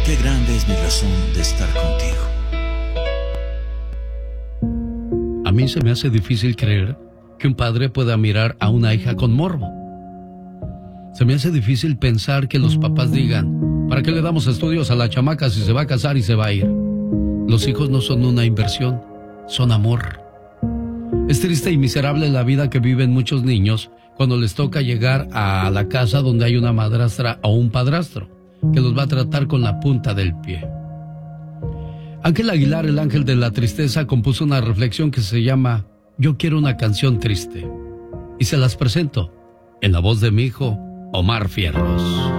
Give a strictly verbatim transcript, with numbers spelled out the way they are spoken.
qué grande es mi razón de estar contigo. A mí se me hace difícil creer que un padre pueda mirar a una hija con morbo. Se me hace difícil pensar que los papás digan, ¿para qué le damos estudios a la chamaca si se va a casar y se va a ir? Los hijos no son una inversión, son amor. Es triste y miserable la vida que viven muchos niños cuando les toca llegar a la casa donde hay una madrastra o un padrastro que los va a tratar con la punta del pie. Ángel Aguilar, el ángel de la tristeza, compuso una reflexión que se llama Yo quiero una canción triste. Y se las presento en la voz de mi hijo Omar Fierros.